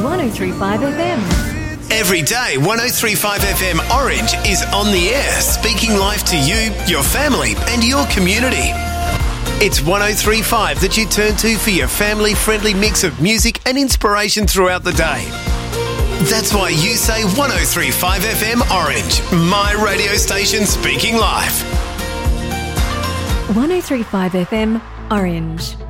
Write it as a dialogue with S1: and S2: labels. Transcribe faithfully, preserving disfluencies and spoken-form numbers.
S1: one oh three point five F M.
S2: Every day, one oh three point five F M Orange is on the air, speaking life to you, your family and your community. It's one oh three point five that you turn to for your family-friendly mix of music and inspiration throughout the day. That's why you say one oh three point five F M Orange, my radio station speaking life.
S1: one oh three point five F M Orange.